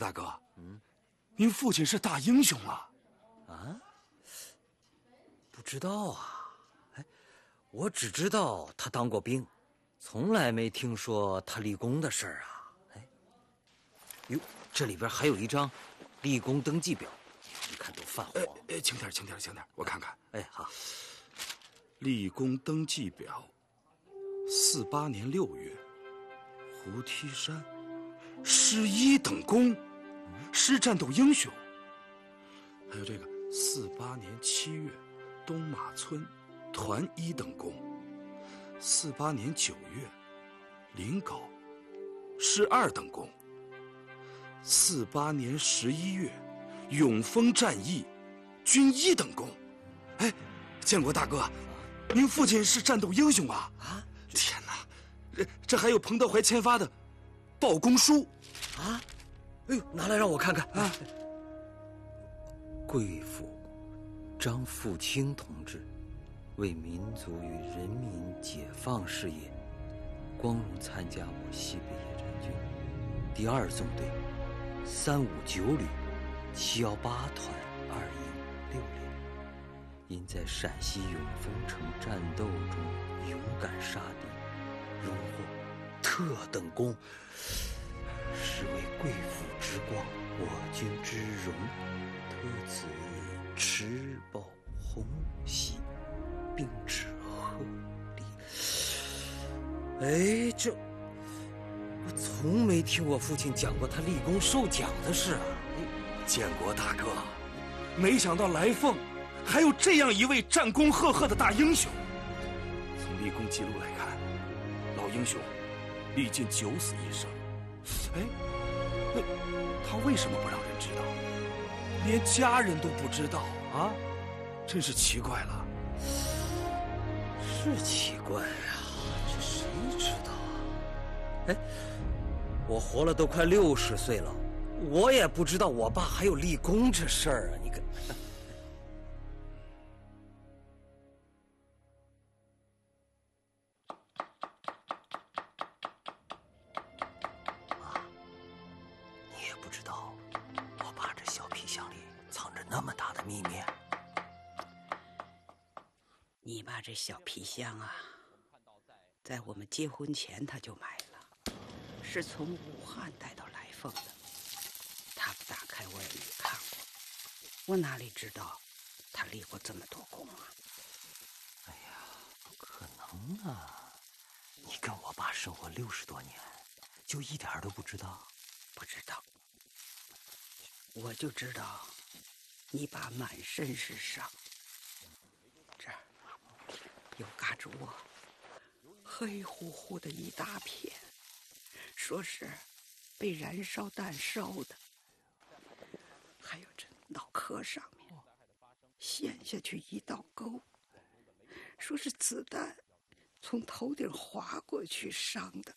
大哥，您父亲是大英雄啊！ 啊？不知道啊，哎，我只知道他当过兵，从来没听说他立功的事儿啊。哎，哟，这里边还有一张立功登记表，你看都泛黄。 轻点，我看看。 哎，好。 立功登记表，48年6月，胡梯山，师1等功，师战斗英雄。还有这个48年7月，东马村，团1等功。48年9月，临皋，师2等功。48年11月，永丰战役，军1等功。哎，建国大哥，您父亲是战斗英雄啊！啊，天哪，这还有彭德怀签发的报功书啊！哎呦，拿来让我看看啊！贵府张富清同志为民族与人民解放事业，光荣参加我西北野战军第2纵队359旅718团2营6连，因在陕西永丰城战斗中勇敢杀敌，荣获特等功，是为贵府之光，我军之荣，特此持报红喜，并致贺礼。哎，这我从没听我父亲讲过他立功受奖的事啊！ 建国大哥，没想到来凤还有这样一位战功赫赫的大英雄。从立功记录来看，老英雄历尽9死1生。哎，那他为什么不让人知道？连家人都不知道啊，真是奇怪了。 是奇怪啊，这谁知道啊？哎，我活了都快60岁了，我也不知道我爸还有立功这事儿啊！你看，妈，你也不知道我爸这小皮箱里藏着那么大的秘密。 你爸这小皮箱啊，在我们结婚前他就买了，是从武汉带到来凤的。他不打开我也没看过，我哪里知道他立过这么多功啊？ 哎呀，不可能啊！你跟我爸生活60多年，就一点都不知道？ 不知道，我就知道你爸满身是伤，这儿有嘎吱窝，黑乎乎的一大片，说是被燃烧弹烧的。还有这脑壳上面陷下去一道沟，说是子弹从头顶划过去伤的。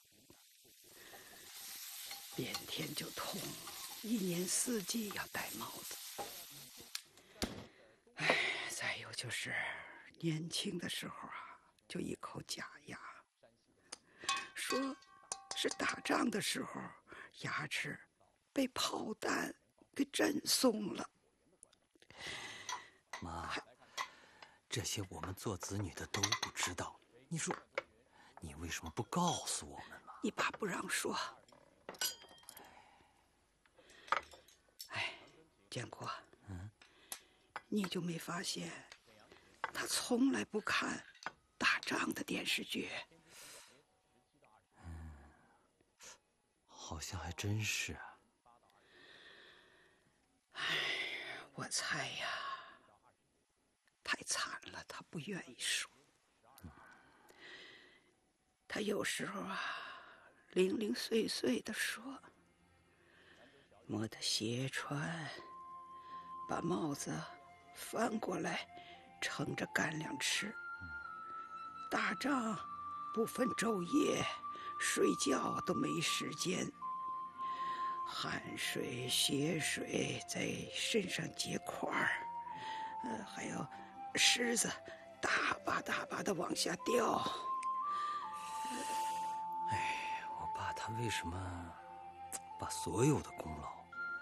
变天就痛，1年4季要戴帽子。哎，再有就是年轻的时候啊，就一口假牙，说是打仗的时候牙齿被炮弹给震松了。 妈，这些我们做子女的都不知道，你说你为什么不告诉我们呢？ 你爸不让说。哎，建国，你就没发现他从来不看打仗的电视剧？ 好像还真是啊。 我猜呀，太惨了，他不愿意说。他有时候啊，零零碎碎地说，摸着鞋穿，把帽子翻过来盛着干粮吃。打仗不分昼夜，睡觉都没时间，汗水血水在身上结块儿，还有虱子大把大把的往下掉。 哎，我爸他为什么把所有的功劳